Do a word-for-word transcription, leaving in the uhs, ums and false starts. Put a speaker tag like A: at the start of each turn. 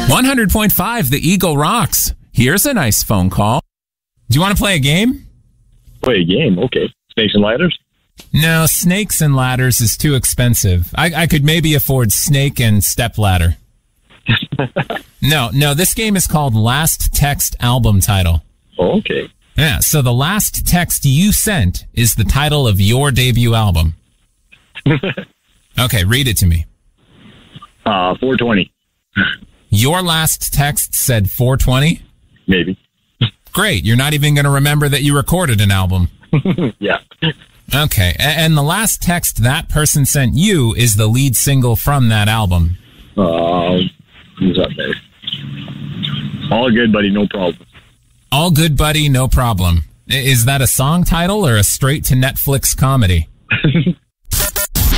A: one hundred point five, the Eagle rocks. Here's a nice phone call. Do you want to play a game?
B: Play a game, okay. Snakes and ladders?
A: No, snakes and ladders is too expensive. I, I could maybe afford snake and step ladder. no, no, this game is called Last Text Album Title.
B: Oh, okay.
A: Yeah, so the last text you sent is the title of your debut album. Okay, read it to me.
B: Uh, four twenty.
A: Your last text said four twenty?
B: Maybe.
A: Great, you're not even going to remember that you recorded an album.
B: Yeah.
A: Okay, and the last text that person sent you is the lead single from that album.
B: Uh, who's up there? All good, buddy, no problem.
A: All good, buddy, no problem. Is that a song title or a straight to Netflix comedy?